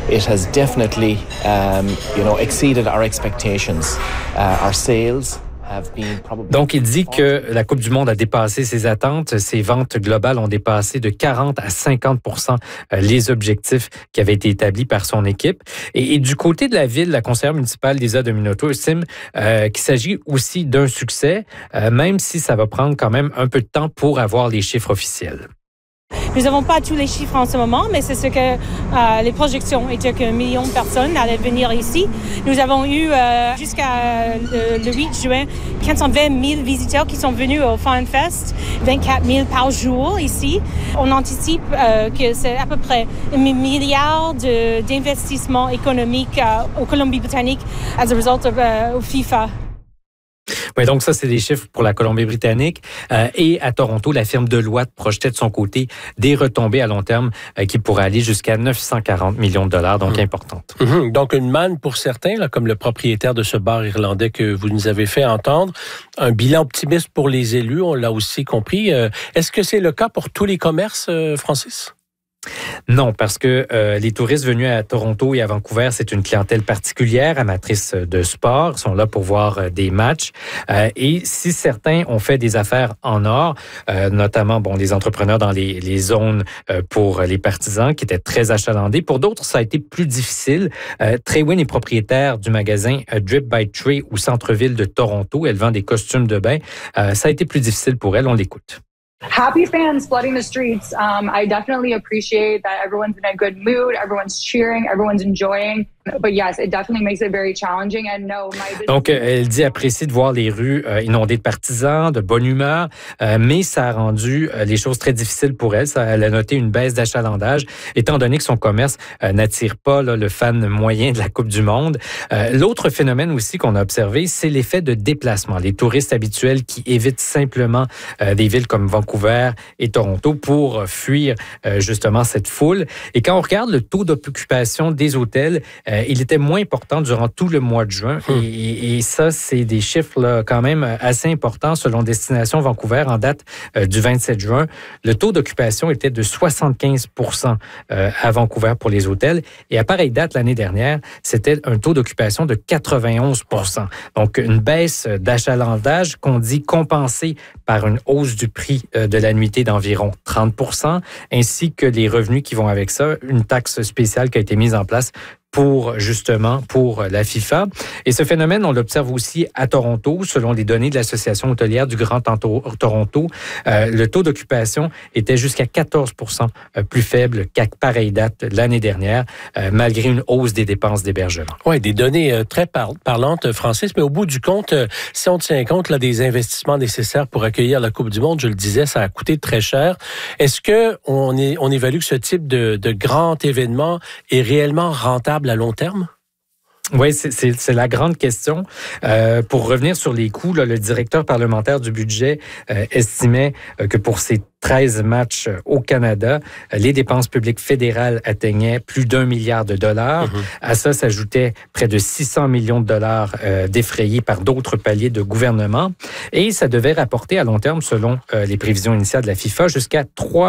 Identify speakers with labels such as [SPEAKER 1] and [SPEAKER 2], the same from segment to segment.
[SPEAKER 1] it has definitely, exceeded our expectations. Our sales.
[SPEAKER 2] Donc, il dit que la Coupe du monde a dépassé ses attentes. Ses ventes globales ont dépassé de 40 à 50 % les objectifs qui avaient été établis par son équipe. Et du côté de la ville, la conseillère municipale Lisa Dominotto estime qu'il s'agit aussi d'un succès, même si ça va prendre quand même un peu de temps pour avoir les chiffres officiels.
[SPEAKER 3] Nous n'avons pas tous les chiffres en ce moment, mais c'est ce que les projections étaient qu'1 million de personnes allaient venir ici. Nous avons eu jusqu'à le 8 juin 520 000 visiteurs qui sont venus au Fun Fest, 24 000 par jour ici. On anticipe que c'est à peu près 1 milliard d'investissements économiques au Colombie-Britannique as a result of FIFA.
[SPEAKER 2] Oui, donc ça, c'est des chiffres pour la Colombie-Britannique. Et à Toronto, la firme Deloitte projetait de son côté des retombées à long terme qui pourraient aller jusqu'à 940 millions de dollars, donc importantes.
[SPEAKER 4] Donc une manne pour certains, là, comme le propriétaire de ce bar irlandais que vous nous avez fait entendre. Un bilan optimiste pour les élus, on l'a aussi compris. Est-ce que c'est le cas pour tous les commerces, Francis?
[SPEAKER 2] Non, parce que les touristes venus à Toronto et à Vancouver, c'est une clientèle particulière, amatrice de sport. Ils sont là pour voir des matchs. Et si certains ont fait des affaires en or, notamment les entrepreneurs dans les zones pour les partisans qui étaient très achalandés, pour d'autres, ça a été plus difficile. Trey Wynn est propriétaire du magasin Drip by Trey au centre-ville de Toronto. Elle vend des costumes de bain. Ça a été plus difficile pour elle. On l'écoute.
[SPEAKER 5] Happy fans flooding the streets. I definitely appreciate that everyone's in a good mood, everyone's cheering, everyone's enjoying. But yes, it definitely makes it very challenging. And no,
[SPEAKER 2] Donc, elle dit apprécier de voir les rues inondées de partisans, de bonne humeur, mais ça a rendu les choses très difficiles pour elle. Elle a noté une baisse d'achalandage, étant donné que son commerce n'attire pas le fan moyen de la Coupe du monde. L'autre phénomène aussi qu'on a observé, c'est l'effet de déplacement. Les touristes habituels qui évitent simplement des villes comme Vancouver et Toronto pour fuir justement cette foule. Et quand on regarde le taux d'occupation des hôtels, il était moins important durant tout le mois de juin. Et ça, c'est des chiffres là, quand même assez importants selon Destination Vancouver en date du 27 juin. Le taux d'occupation était de 75 % à Vancouver pour les hôtels. Et à pareille date, l'année dernière, c'était un taux d'occupation de 91 %. Donc, une baisse d'achalandage qu'on dit compensée par une hausse du prix de la nuitée d'environ 30 %, ainsi que les revenus qui vont avec ça, une taxe spéciale qui a été mise en place pour la FIFA. Et ce phénomène, on l'observe aussi à Toronto. Selon les données de l'Association hôtelière du Grand Toronto, le taux d'occupation était jusqu'à 14 % plus faible qu'à pareille date l'année dernière, malgré une hausse des dépenses d'hébergement.
[SPEAKER 4] Oui, des données très parlantes, Francis, mais au bout du compte, si on tient compte là, des investissements nécessaires pour accueillir la Coupe du monde, je le disais, ça a coûté très cher. Est-ce qu'on évalue que ce type de grand événement est réellement rentable à long terme?
[SPEAKER 2] Oui, c'est la grande question. Pour revenir sur les coûts, là, le directeur parlementaire du budget estimait que pour ces 13 matchs au Canada, les dépenses publiques fédérales atteignaient plus d'1 milliard de dollars. À ça s'ajoutait près de 600 millions de dollars défrayés par d'autres paliers de gouvernement. Et ça devait rapporter à long terme, selon les prévisions initiales de la FIFA, jusqu'à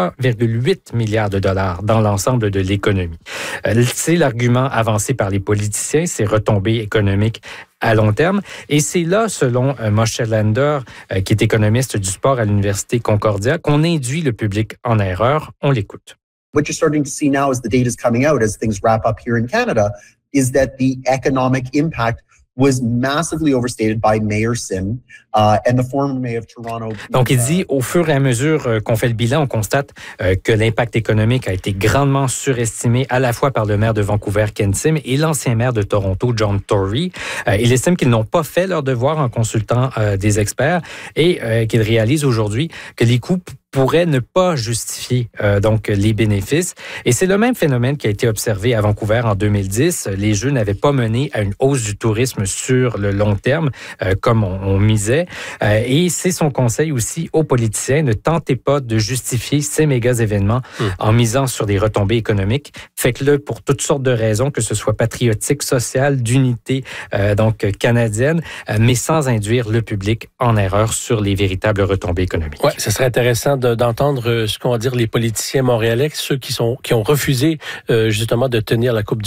[SPEAKER 2] 3,8 milliards de dollars dans l'ensemble de l'économie. C'est l'argument avancé par les politiciens, ces retombées économiques à long terme. Et c'est là, selon Moshe Lander, qui est économiste du sport à l'Université Concordia, qu'on induit le public en erreur. On l'écoute.
[SPEAKER 6] What you're starting to see now as the data is coming out, as things wrap up here in Canada, is that the economic impact was massively overstated by Mayor Sim and the former mayor of Toronto.
[SPEAKER 2] Donc, il dit, au fur et à mesure qu'on fait le bilan, on constate que l'impact économique a été grandement surestimé à la fois par le maire de Vancouver, Ken Sim, et l'ancien maire de Toronto, John Tory. Il estime qu'ils n'ont pas fait leur devoir en consultant des experts et qu'ils réalisent aujourd'hui que les coûts pourrait ne pas justifier donc les bénéfices. Et c'est le même phénomène qui a été observé à Vancouver en 2010. Les Jeux n'avaient pas mené à une hausse du tourisme sur le long terme, comme on misait. Et c'est son conseil aussi aux politiciens, ne tentez pas de justifier ces méga événements en misant sur des retombées économiques. Faites-le pour toutes sortes de raisons, que ce soit patriotique, sociale, d'unité donc canadienne, mais sans induire le public en erreur sur les véritables retombées économiques.
[SPEAKER 4] Ouais, ce serait intéressant d'entendre ce qu'ont à dire les politiciens montréalais, ceux qui ont refusé justement de tenir la Coupe du